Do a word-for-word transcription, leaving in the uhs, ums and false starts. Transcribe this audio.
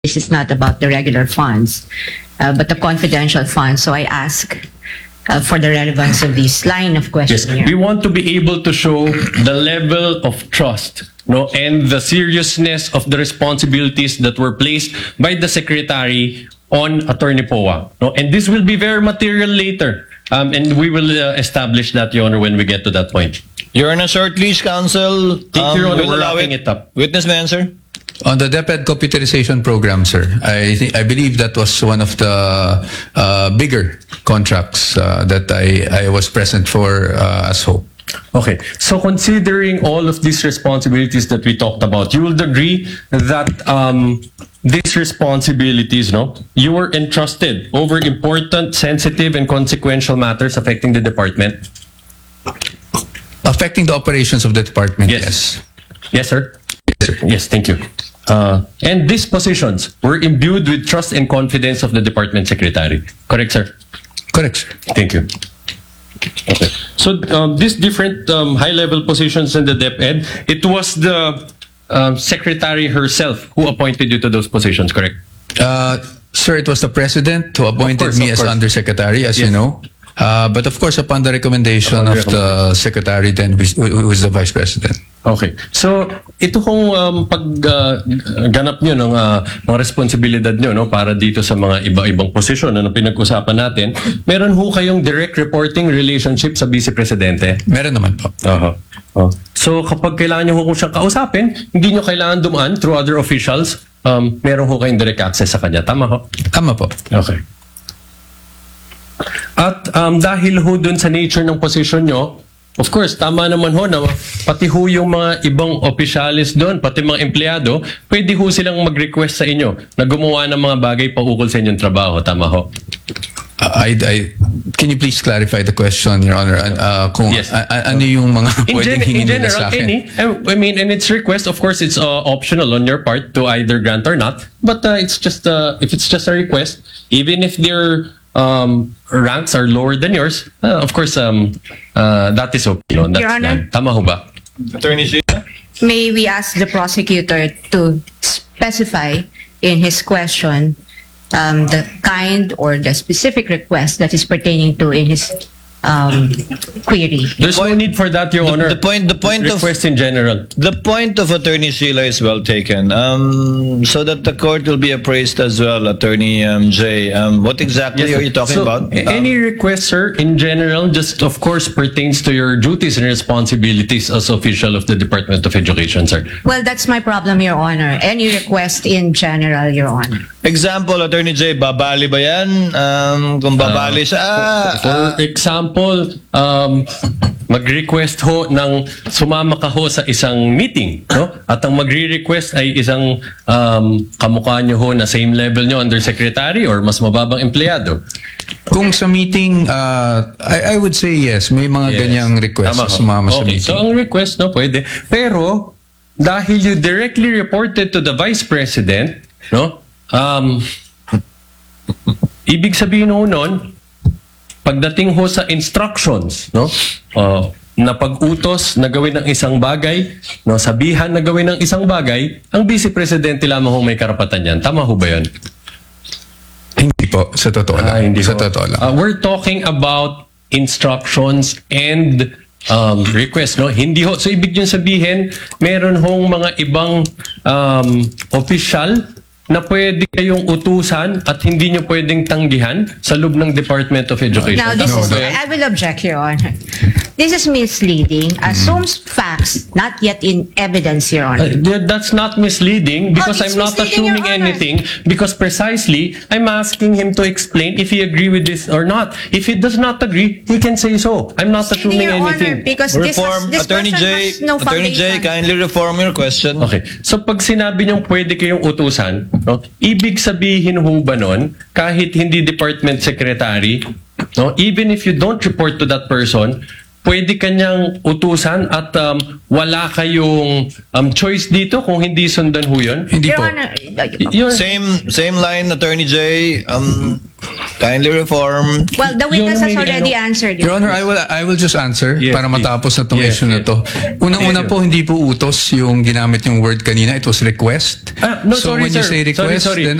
this is not about the regular funds, uh, but the confidential funds. So I ask uh, for the relevance of this line of Yes, questioning. we want to be able to show the level of trust, no, and the seriousness of the responsibilities that were placed by the secretary on Attorney Poa, no, and this will be very material later, um, and we will uh, establish that, Your Honor, when we get to that point. Your Honor, short please, counsel. Thank you, Your Honor. we'll We're allow wrapping it up. Witness may answer. On the DepEd computerization program, sir, I think I believe that was one of the uh, bigger contracts uh, that I, I was present for uh, as Hope. Okay, so considering all of these responsibilities that we talked about, you will agree that um, these responsibilities, no, you were entrusted over important, sensitive, and consequential matters affecting the department? Affecting the operations of the department, Yes. yes. Yes, sir? Yes, sir. Yes, thank you. Uh, and these positions were imbued with trust and confidence of the department secretary. Correct, sir? Correct, sir. Thank you. Okay. So um, these different um, high-level positions in the DepEd, it was the um, secretary herself who appointed you to those positions, correct? Uh, sir, it was the president who appointed course, me of as course. undersecretary, as Yes. you know. Uh, but of course, upon the recommendation Upon the of the secretary, then who who is the vice president. Okay. So ito kung um, pagganap uh, nyo ng uh, mga responsibilidad nyo, no, para dito sa mga iba-ibang posisyon na pinag-usapan natin, meron ho kayong direct reporting relationship sa Vice Presidente? Meron naman po. Aha. Oh. So kapag kailangan nyo ho kung siyang kausapin, hindi nyo kailangan dumaan through other officials, um, meron ho kayong direct access sa kanya. Tama ho? Tama po. Okay. At um, dahil ho dun sa nature ng position nyo, of course, tama naman ho na pati ho yung mga ibang opisyalis doon, pati mga empleyado, pwede ho silang mag-request sa inyo na gumawa ng mga bagay paukol sa inyong trabaho. Tama ho? Uh, I, I, can you please clarify the question, Your Honor? Uh, kung Yes. a- a- ano yung mga In, pwedeng gen- hingin in nila general, sa akin? any, I mean, and its request, of course, it's uh, optional on your part to either grant or not. But uh, it's just, uh, if it's just a request, even if their um, ranks are lower than yours, uh, of course, um, uh, that is okay. No? That's Your Honor? fine. Tama ho ba? Attorney Sheila. May we ask the prosecutor to specify in his question um, the kind or the specific request that is pertaining to in his um, query. There's no need for that, Your The- Honor. the point- the point of- request in general. The point of Attorney Sheila is well taken. Um, so that the court will be appraised as well, Attorney um, J. Um, what exactly Yes, are you talking so, about? a- Any request, sir, in general, just of course pertains to your duties and responsibilities as official of the Department of Education, sir. Well, that's my problem, Your Honor. Any request in general, Your Honor. Example, Attorney J, babali ba yan? Um, kung babali siya, ah, For ah, example, um, mag-request ho ng sumama ka ho sa isang meeting, no? At ang magre-request ay isang um, kamukha nyo ho na same level nyo, undersecretary or mas mababang empleyado. Kung sa meeting, uh, I, I would say yes. May mga Yes. ganyang requests Tama na ho. sumama sa Okay, meeting. so ang request, no, pwede. Pero, dahil you directly reported to the Vice President, no, um, ibig sabihin ho nun, pagdating ho sa instructions, no, uh, na pag-utos na gawin ng isang bagay, no, sabihan na gawin ng isang bagay, ang Vice Presidente lamang ho may karapatan yan. Tama ho ba yun? Hindi po, sa totoo lang. Ah, hindi sa ho. totoo lang. Uh, we're talking about instructions and um, request, no? Hindi ho. So, ibig yung sabihin, meron hong mga ibang um, official na pwede kayong utusan at hindi nyo pwedeng tanggihan sa loob ng Department of Education. Now, this Tama is, ba yun? I will object, Your Honor. This is misleading, assumes facts not yet in evidence, Your Honor. Uh, that's not misleading because Oh, it's I'm not misleading, assuming Your Honor. anything because precisely I'm asking him to explain if he agree with this or not. If he does not agree, he can say so. I'm not assuming Your Honor, anything. because this, has, reform, this Attorney question J, has no Attorney J, foundation. kindly reform your question. Okay. So pag sinabi niyong pwede kayong utusan, no, ibig sabihin ho ba nun, kahit hindi department secretary, no, even if you don't report to that person, pwede kanyang utusan at um, wala kayong um, choice dito kung hindi sundan ho yun? Hindi Your po. Honor, Yun. Same same line, Attorney J. Um, kindly reform. Well, the witness Yung has may- already answered it. Your Honor, I will I will just answer Yes, para please. matapos na tong Yes, issue na yes. to. Unang-una Yes, po, hindi po utos yung ginamit yung word kanina. It was request. Ah, no, so sorry, when you sir. say Sorry, request, sorry. then